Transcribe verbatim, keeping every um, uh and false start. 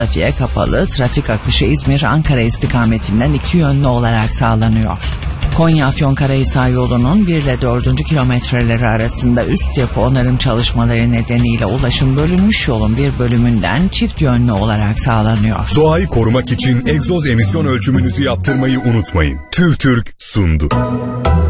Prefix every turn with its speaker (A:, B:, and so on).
A: trafiğe kapalı, trafik akışı İzmir-Ankara istikametinden iki yönlü olarak sağlanıyor. Konya-Afyonkarahisar yolunun bir ile dördüncü kilometreleri arasında üst yapı onarım çalışmaları nedeniyle ulaşım bölünmüş yolun bir bölümünden çift yönlü olarak sağlanıyor.
B: Doğayı korumak için egzoz emisyon ölçümünüzü yaptırmayı unutmayın. TÜVTÜRK sundu.